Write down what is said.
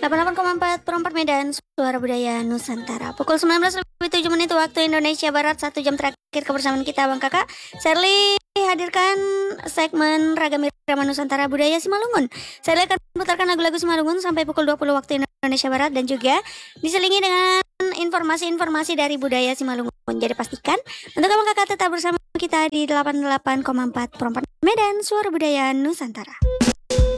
88,4 Perempat Medan, Suara Budaya Nusantara. Pukul 19.07 waktu Indonesia Barat, 1 jam terakhir kebersamaan kita Bang Kakak. Shirley hadirkan segmen Ragam Irama Nusantara Budaya Simalungun. Shirley akan putarkan lagu-lagu Simalungun sampai pukul 20 waktu Indonesia Barat dan juga diselingi dengan informasi-informasi dari budaya Simalungun. Jadi pastikan untuk Bang Kakak tetap bersama kita di 88,4 Perempat Medan, Suara Budaya Nusantara.